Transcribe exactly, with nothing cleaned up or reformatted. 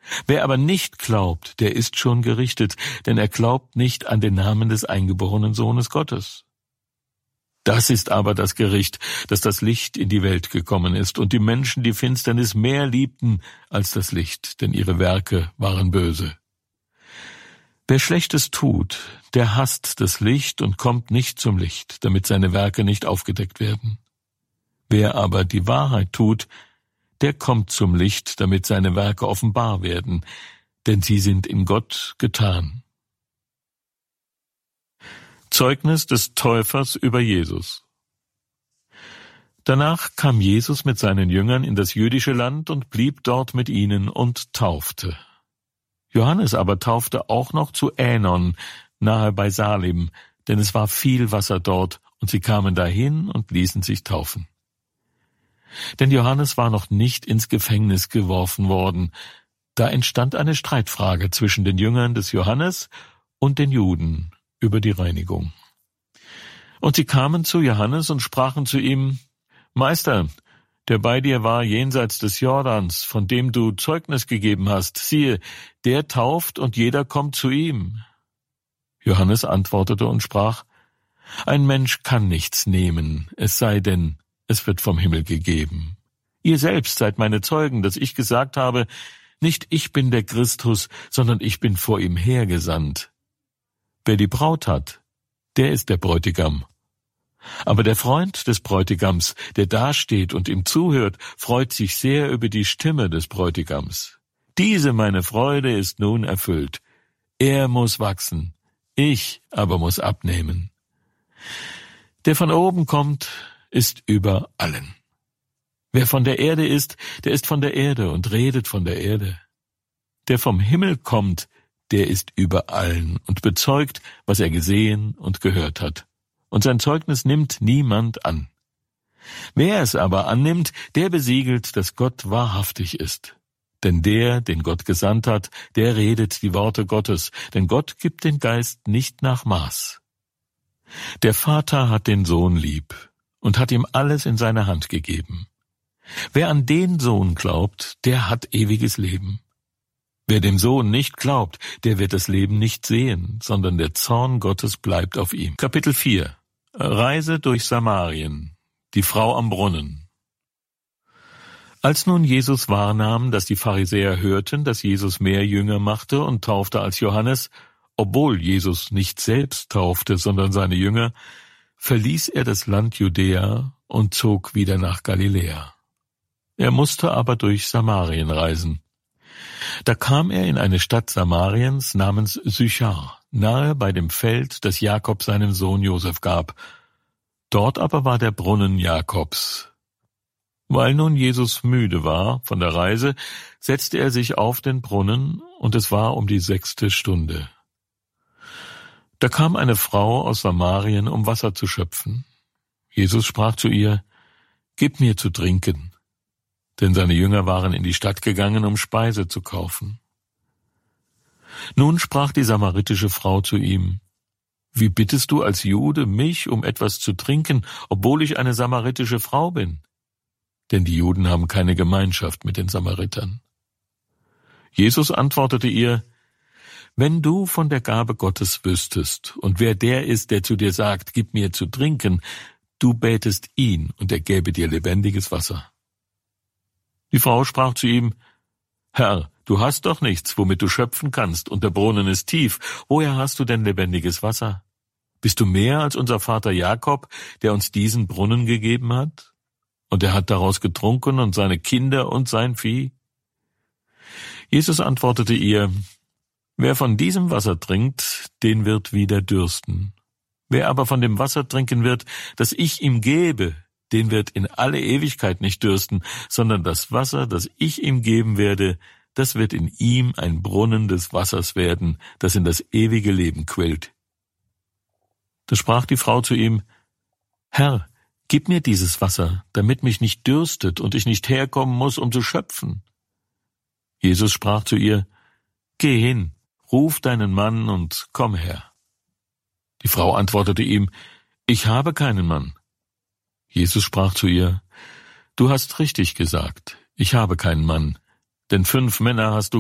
Wer aber nicht glaubt, der ist schon gerichtet, denn er glaubt nicht an den Namen des eingeborenen Sohnes Gottes. Das ist aber das Gericht, dass das Licht in die Welt gekommen ist und die Menschen die Finsternis mehr liebten als das Licht, denn ihre Werke waren böse. Wer Schlechtes tut, der hasst das Licht und kommt nicht zum Licht, damit seine Werke nicht aufgedeckt werden. Wer aber die Wahrheit tut, der kommt zum Licht, damit seine Werke offenbar werden, denn sie sind in Gott getan. Zeugnis des Täufers über Jesus. Danach kam Jesus mit seinen Jüngern in das jüdische Land und blieb dort mit ihnen und taufte. Johannes aber taufte auch noch zu Änon, nahe bei Salim, denn es war viel Wasser dort, und sie kamen dahin und ließen sich taufen. Denn Johannes war noch nicht ins Gefängnis geworfen worden. Da entstand eine Streitfrage zwischen den Jüngern des Johannes und den Juden über die Reinigung. Und sie kamen zu Johannes und sprachen zu ihm: Meister, der bei dir war jenseits des Jordans, von dem du Zeugnis gegeben hast, siehe, der tauft und jeder kommt zu ihm. Johannes antwortete und sprach: Ein Mensch kann nichts nehmen, es sei denn, es wird vom Himmel gegeben. Ihr selbst seid meine Zeugen, dass ich gesagt habe, nicht ich bin der Christus, sondern ich bin vor ihm hergesandt. Wer die Braut hat, der ist der Bräutigam. Aber der Freund des Bräutigams, der dasteht und ihm zuhört, freut sich sehr über die Stimme des Bräutigams. Diese meine Freude ist nun erfüllt. Er muss wachsen, ich aber muss abnehmen. Der von oben kommt, ist über allen. Wer von der Erde ist, der ist von der Erde und redet von der Erde. Der vom Himmel kommt, der ist über allen und bezeugt, was er gesehen und gehört hat. Und sein Zeugnis nimmt niemand an. Wer es aber annimmt, der besiegelt, dass Gott wahrhaftig ist. Denn der, den Gott gesandt hat, der redet die Worte Gottes, denn Gott gibt den Geist nicht nach Maß. Der Vater hat den Sohn lieb und hat ihm alles in seine Hand gegeben. Wer an den Sohn glaubt, der hat ewiges Leben. Wer dem Sohn nicht glaubt, der wird das Leben nicht sehen, sondern der Zorn Gottes bleibt auf ihm. Kapitel vier. Reise durch Samarien. Die Frau am Brunnen. Als nun Jesus wahrnahm, dass die Pharisäer hörten, dass Jesus mehr Jünger machte und taufte als Johannes, obwohl Jesus nicht selbst taufte, sondern seine Jünger, verließ er das Land Judäa und zog wieder nach Galiläa. Er musste aber durch Samarien reisen. Da kam er in eine Stadt Samariens namens Sychar, nahe bei dem Feld, das Jakob seinem Sohn Josef gab. Dort aber war der Brunnen Jakobs. Weil nun Jesus müde war von der Reise, setzte er sich auf den Brunnen, und es war um die sechste Stunde. Da kam eine Frau aus Samarien, um Wasser zu schöpfen. Jesus sprach zu ihr: Gib mir zu trinken. Denn seine Jünger waren in die Stadt gegangen, um Speise zu kaufen. Nun sprach die samaritische Frau zu ihm: Wie bittest du als Jude mich um etwas zu trinken, obwohl ich eine samaritische Frau bin? Denn die Juden haben keine Gemeinschaft mit den Samaritern. Jesus antwortete ihr: Wenn du von der Gabe Gottes wüsstest, und wer der ist, der zu dir sagt, gib mir zu trinken, du bätest ihn, und er gäbe dir lebendiges Wasser. Die Frau sprach zu ihm: Herr, du hast doch nichts, womit du schöpfen kannst, und der Brunnen ist tief. Woher hast du denn lebendiges Wasser? Bist du mehr als unser Vater Jakob, der uns diesen Brunnen gegeben hat? Und er hat daraus getrunken und seine Kinder und sein Vieh? Jesus antwortete ihr: Wer von diesem Wasser trinkt, den wird wieder dürsten. Wer aber von dem Wasser trinken wird, das ich ihm gebe, den wird in alle Ewigkeit nicht dürsten, sondern das Wasser, das ich ihm geben werde, das wird in ihm ein Brunnen des Wassers werden, das in das ewige Leben quillt. Da sprach die Frau zu ihm: Herr, gib mir dieses Wasser, damit mich nicht dürstet und ich nicht herkommen muss, um zu schöpfen. Jesus sprach zu ihr: Geh hin, ruf deinen Mann und komm her. Die Frau antwortete ihm: Ich habe keinen Mann. Jesus sprach zu ihr: Du hast richtig gesagt, ich habe keinen Mann, denn fünf Männer hast du